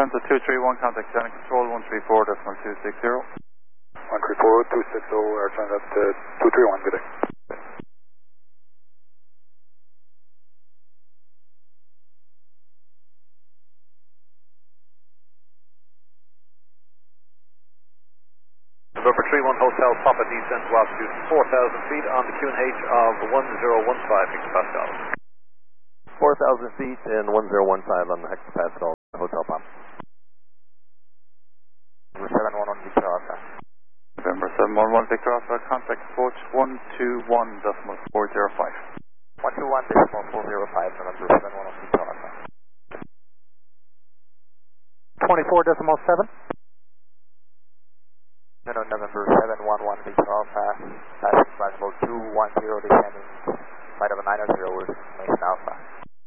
Lufthansa 231, contact China Control 134.260. 134.260, Air China 231, good day. November 31 Hotel Papa descent to altitude 4,000 feet on the QNH of 1015 hectopascal. 4,000 feet and 1015 on the hectopascal Hotel Papa. November 711 Victor Alpha. November 711 Victor Alpha, contact approach 121.405. 121.405, November 711 Victor Alpha. 24.7. November 711 Victor Alpha, passing flight level 210, descending flight of 900 with destination Alpha.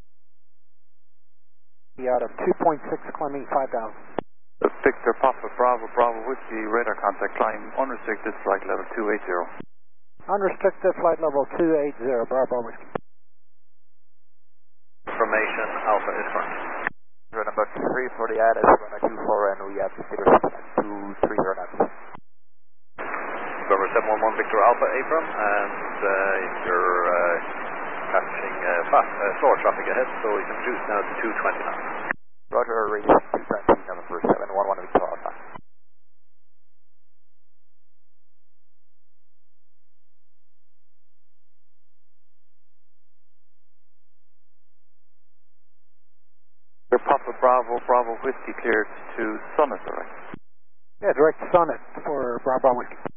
Out of 2.6, climbing 5,000. Victor Papa Bravo Bravo Whiskey, radar contact, climb unrestricted flight level 280. Unrestricted flight level 280, Bravo Whiskey. Information Alpha is firm. Number 3 for the ATIS, runway 24, and we have to figure 230 knots. November 711 Victor Alpha Abram, and you're catching slower traffic ahead, so you can reduce now to 220 knots. Roger, reducing 220, November 711 Victor Alpha. Your Papa Bravo Bravo Whiskey cleared to Summit, alright? Yeah, direct to Summit for Bravo Whiskey.